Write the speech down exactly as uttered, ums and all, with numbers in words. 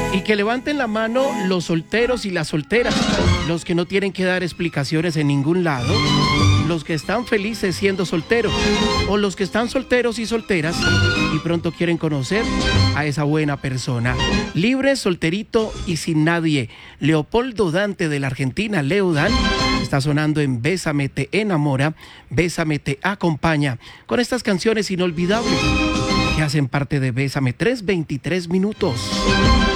Y que levanten la mano los solteros y las solteras, los que no tienen que dar explicaciones en ningún lado, los que están felices siendo solteros, o los que están solteros y solteras y pronto quieren conocer a esa buena persona. Libre, solterito y sin nadie. Leopoldo Dante de la Argentina, Leo Dan, está sonando en Bésame te enamora, Bésame te acompaña, con estas canciones inolvidables que hacen parte de Bésame. Tres veintitrés minutos.